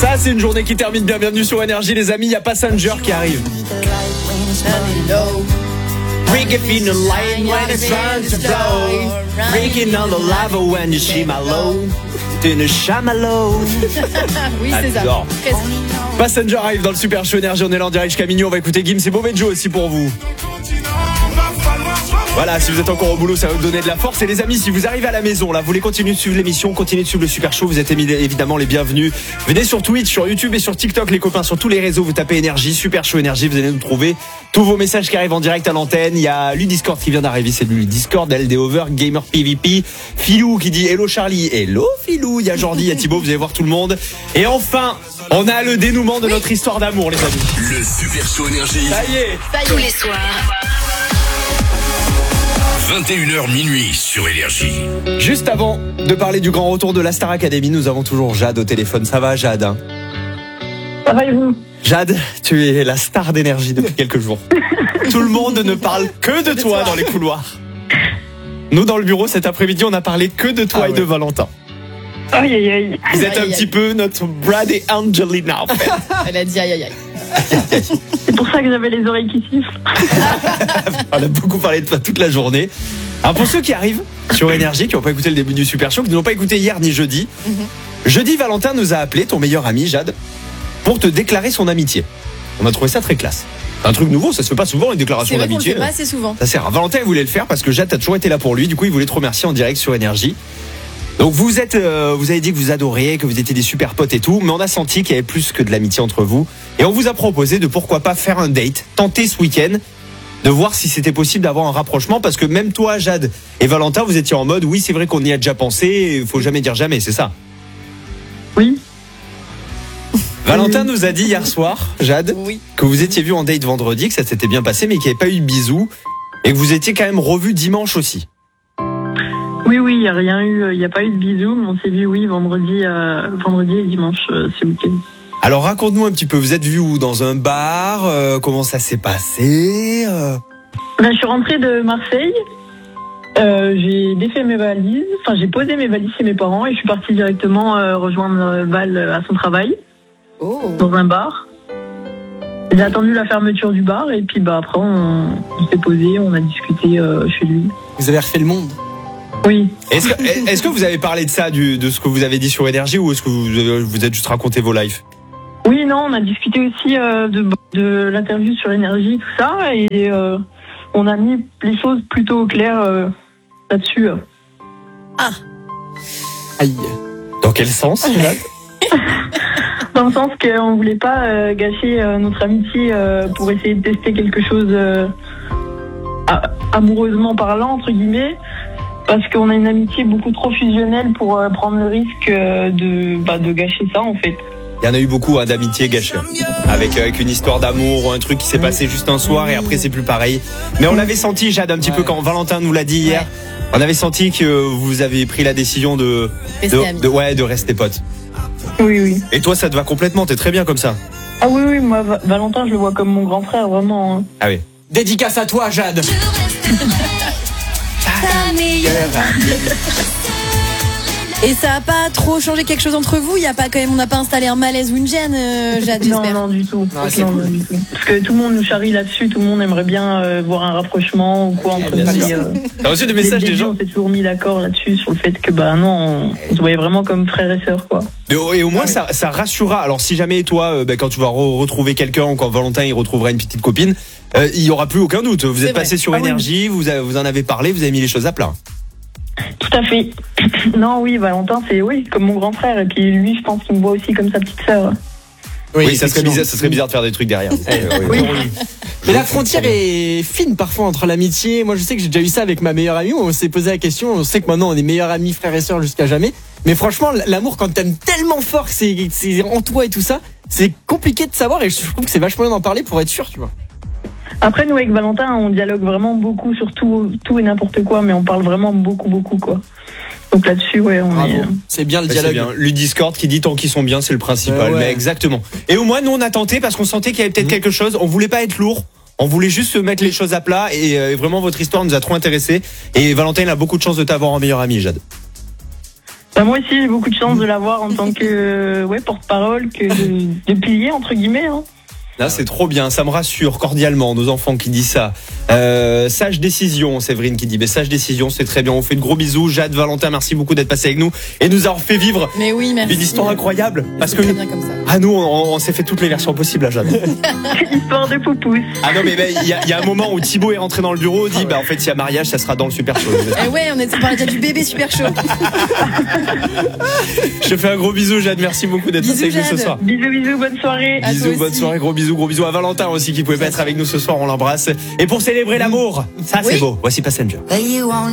Ça, c'est une journée qui termine bien. Bienvenue sur Énergie, les amis. Il y a Passenger qui arrive. Breaking the line when it's trying to blow. Breaking all the lava when you see my low. T'es une chamallow. Oui, c'est ça. Presque. Passenger arrive dans le Super Show Énergie. On est là en direct jusqu'à minuit. On va écouter Gims et Bovejo aussi pour vous. Voilà, si vous êtes encore au boulot, ça va vous donner de la force. Et les amis, si vous arrivez à la maison, là, vous voulez continuer de suivre l'émission, continuer de suivre le Super Show, vous êtes évidemment les bienvenus. Venez sur Twitch, sur YouTube et sur TikTok, les copains, sur tous les réseaux. Vous tapez Énergie, Super Show Énergie, vous allez nous trouver. Tous vos messages qui arrivent en direct à l'antenne. Il y a lui Discord qui vient d'arriver, c'est lui Discord, LD Over, Gamer PVP. Filou qui dit Hello Charlie, Hello Filou. Il y a Jordi, il y a Thibaut, vous allez voir tout le monde. Et enfin, on a le dénouement de notre histoire d'amour, les amis. Le Super Show Énergie. Ça y est. Tous les soirs. 21h minuit sur Énergie. Juste avant de parler du grand retour de la Star Academy, nous avons toujours Jade au téléphone. Ça va, Jade, hein? Ça va et vous? Jade, tu es la star d'Énergie depuis quelques jours. Tout le monde ne parle que de toi dans les couloirs. Nous, dans le bureau, cet après-midi, on a parlé que de toi et de Valentin. Aïe aïe aïe. Vous êtes un petit peu notre Brad et Angelina, en fait. Elle a dit aïe aïe aïe. C'est pour ça que j'avais les oreilles qui sifflent. On a beaucoup parlé de toi toute la journée. Alors pour ceux qui arrivent sur Énergie, qui n'ont pas écouté le début du Super Show, qui ne l'ont pas écouté hier ni jeudi, jeudi, Valentin nous a appelé, ton meilleur ami, Jade, pour te déclarer son amitié. On a trouvé ça très classe. Un truc nouveau, ça se fait pas souvent, une déclaration C'est vrai qu'on le d'amitié. fait pas assez souvent. Ça sert. Valentin il voulait le faire parce que Jade a toujours été là pour lui. Du coup, il voulait te remercier en direct sur Énergie. Donc vous avez dit que vous adoriez, que vous étiez des super potes et tout, mais on a senti qu'il y avait plus que de l'amitié entre vous. Et on vous a proposé de pourquoi pas faire un date, tenter ce week-end, de voir si c'était possible d'avoir un rapprochement, parce que même toi, Jade et Valentin, vous étiez en mode, oui, c'est vrai qu'on y a déjà pensé, il faut jamais dire jamais, c'est ça? Oui. Valentin nous a dit hier soir, Jade, Oui. que vous étiez vus en date vendredi, que ça s'était bien passé, mais qu'il n'y avait pas eu de bisous, et que vous étiez quand même revus dimanche aussi. Oui, il n'y a rien eu, il n'y a pas eu de bisous, mais on s'est vu, oui, vendredi et dimanche, ce week-end. Alors raconte-nous un petit peu, vous êtes vus où? Dans un bar? Comment ça s'est passé? Ben, je suis rentrée de Marseille, j'ai défait mes valises, enfin j'ai posé mes valises chez mes parents et je suis partie directement rejoindre Val à son travail, dans un bar. J'ai attendu la fermeture du bar et puis bah, après on s'est posé, on a discuté chez lui. Vous avez refait le monde. Oui. Est-ce que vous avez parlé de ça, de ce que vous avez dit sur Énergie, ou est-ce que vous êtes juste raconté vos lives? Oui, non, on a discuté aussi de l'interview sur Énergie, tout ça, et on a mis les choses plutôt au clair là-dessus. Aïe. Dans quel sens, Jade? Dans le sens qu'on voulait pas gâcher notre amitié pour essayer de tester quelque chose amoureusement parlant, entre guillemets, parce qu'on a une amitié beaucoup trop fusionnelle pour prendre le risque de gâcher ça, en fait. Il y en a eu beaucoup d'amitiés gâchées, avec une histoire d'amour ou un truc qui s'est passé juste un soir et après c'est plus pareil. Mais on l'avait senti, Jade, un petit peu quand Valentin nous l'a dit hier. On avait senti que vous avez pris la décision de rester potes. Oui. Et toi, ça te va complètement, t'es très bien comme ça. Ah oui, moi, Valentin, je le vois comme mon grand frère, vraiment. Hein. Ah oui. Dédicace à toi, Jade. Ta meilleure amie. Et ça a pas trop changé quelque chose entre vous? On n'a pas installé un malaise ou une gêne, Jade, j'espère. Non, du tout. C'est cool. Non, du tout. Parce que tout le monde nous charrie là-dessus, tout le monde aimerait bien voir un rapprochement ou quoi entre nous. T'as reçu des messages des gens? On s'est toujours mis d'accord là-dessus sur le fait que on se voyait vraiment comme frères et sœurs, quoi. Et au moins ça rassurera. Alors si jamais toi, quand tu vas retrouver quelqu'un ou quand Valentin il retrouvera une petite copine, il y aura plus aucun doute. Vous êtes passé sur Énergie, vous en avez parlé, vous avez mis les choses à plat. Tout à fait. Non, oui, Valentin, c'est comme mon grand frère. Et puis lui, je pense qu'il me voit aussi comme sa petite sœur. Oui, ça serait bizarre de faire des trucs derrière. Oui. Mais la frontière est fine parfois entre l'amitié. Moi, je sais que j'ai déjà eu ça avec ma meilleure amie. On s'est posé la question. On sait que maintenant, on est meilleurs amis, frères et sœurs jusqu'à jamais. Mais franchement, l'amour, quand t'aimes tellement fort que c'est en toi et tout ça, c'est compliqué de savoir. Et je trouve que c'est vachement bien d'en parler pour être sûr, tu vois. Après, nous, avec Valentin, on dialogue vraiment beaucoup sur tout et n'importe quoi, mais on parle vraiment beaucoup, quoi. Donc là-dessus, c'est bien le dialogue. C'est bien. Le Discord qui dit tant qu'ils sont bien, c'est le principal. Mais exactement. Et au moins, nous, on a tenté parce qu'on sentait qu'il y avait peut-être quelque chose. On voulait pas être lourd. On voulait juste se mettre les choses à plat. Et vraiment, votre histoire nous a trop intéressés. Et Valentin, il a beaucoup de chance de t'avoir en meilleur ami, Jade. Moi aussi, j'ai beaucoup de chance de l'avoir en tant que porte-parole, que de pilier, entre guillemets. Hein. Là, c'est trop bien, ça me rassure cordialement, nos enfants qui disent ça. Sage décision, Séverine qui dit, mais sage décision, c'est très bien. On fait de gros bisous. Jade, Valentin, merci beaucoup d'être passé avec nous et nous avoir fait vivre une histoire incroyable. Parce que nous, on s'est fait toutes les versions possibles à Jade. Histoire de poupous. Ah non, mais il y a un moment où Thibaut est rentré dans le bureau, dit, en fait, s'il y a mariage, ça sera dans le Super Show. Et ouais, on était parlé déjà du bébé Super Show. Je te fais un gros bisou, Jade. Merci beaucoup d'être passé avec nous ce soir. Bisous, bonne soirée. Bisous, bonne soirée, gros bisous à Valentin aussi qui pouvait pas être avec nous ce soir, on l'embrasse. Et pour célébrer l'amour, ça c'est beau. Voici Passenger.